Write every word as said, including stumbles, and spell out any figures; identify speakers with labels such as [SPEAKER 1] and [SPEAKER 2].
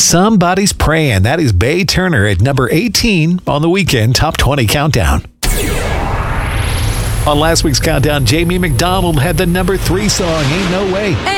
[SPEAKER 1] Somebody's Praying. That is Bay Turner at number eighteen on the Weekend Top twenty Countdown. On last week's countdown, Jamie McDonald had the number three song, Ain't No Way.